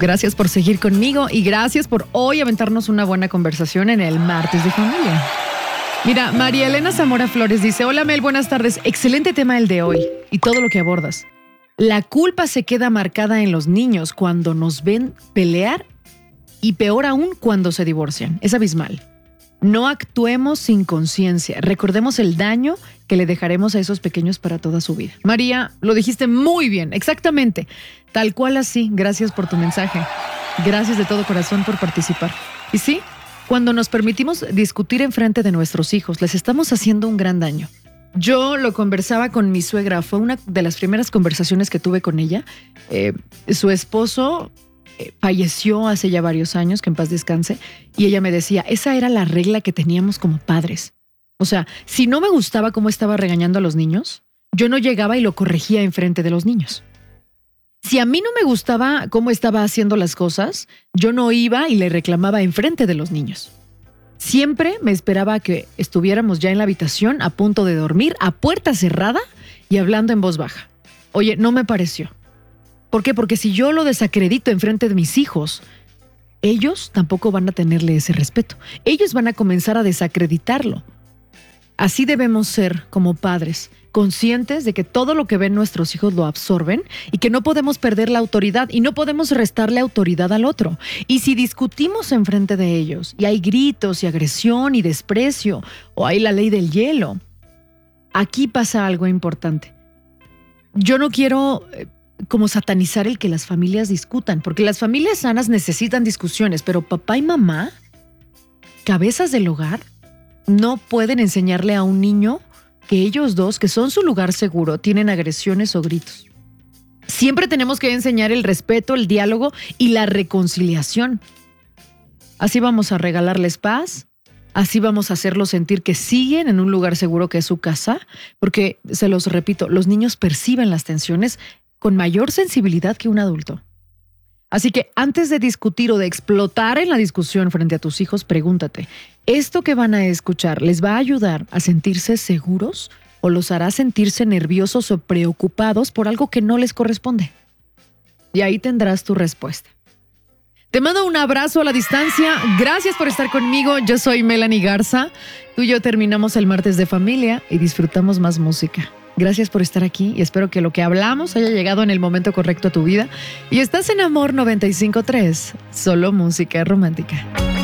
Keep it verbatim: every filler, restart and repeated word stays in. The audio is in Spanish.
Gracias por seguir conmigo y gracias por hoy aventarnos una buena conversación en el Martes de Familia. Mira, María Elena Zamora Flores dice: hola Mel, buenas tardes. Excelente tema el de hoy y todo lo que abordas. La culpa se queda marcada en los niños cuando nos ven pelear y peor aún cuando se divorcian. Es abismal. No actuemos sin conciencia. Recordemos el daño que le dejaremos a esos pequeños para toda su vida. María, lo dijiste muy bien, exactamente. Tal cual así. Gracias por tu mensaje. Gracias de todo corazón por participar. Y sí, cuando nos permitimos discutir enfrente de nuestros hijos, les estamos haciendo un gran daño. Yo lo conversaba con mi suegra. Fue una de las primeras conversaciones que tuve con ella. Eh, su esposo Eh, falleció hace ya varios años, que en paz descanse, y ella me decía, esa era la regla que teníamos como padres. O sea, si no me gustaba cómo estaba regañando a los niños, yo no llegaba y lo corregía enfrente de los niños. Si a mí no me gustaba cómo estaba haciendo las cosas, yo no iba y le reclamaba enfrente de los niños. Siempre me esperaba que estuviéramos ya en la habitación, a punto de dormir, a puerta cerrada y hablando en voz baja. Oye, no me pareció. ¿Por qué? Porque si yo lo desacredito enfrente de mis hijos, ellos tampoco van a tenerle ese respeto. Ellos van a comenzar a desacreditarlo. Así debemos ser como padres, conscientes de que todo lo que ven nuestros hijos lo absorben y que no podemos perder la autoridad y no podemos restarle autoridad al otro. Y si discutimos enfrente de ellos y hay gritos y agresión y desprecio o hay la ley del hielo, aquí pasa algo importante. Yo no quiero como satanizar el que las familias discutan, porque las familias sanas necesitan discusiones, pero papá y mamá, cabezas del hogar, no pueden enseñarle a un niño que ellos dos, que son su lugar seguro, tienen agresiones o gritos. Siempre tenemos que enseñar el respeto, el diálogo y la reconciliación. Así vamos a regalarles paz, así vamos a hacerlos sentir que siguen en un lugar seguro que es su casa, porque, se los repito, los niños perciben las tensiones con mayor sensibilidad que un adulto. Así que antes de discutir o de explotar en la discusión frente a tus hijos, pregúntate, ¿esto que van a escuchar les va a ayudar a sentirse seguros o los hará sentirse nerviosos o preocupados por algo que no les corresponde? Y ahí tendrás tu respuesta. Te mando un abrazo a la distancia. Gracias por estar conmigo. Yo soy Melanie Garza. Tú y yo terminamos el Martes de Familia y disfrutamos más música. Gracias por estar aquí y espero que lo que hablamos haya llegado en el momento correcto a tu vida. Y estás en Amor noventa y cinco punto tres, solo música romántica.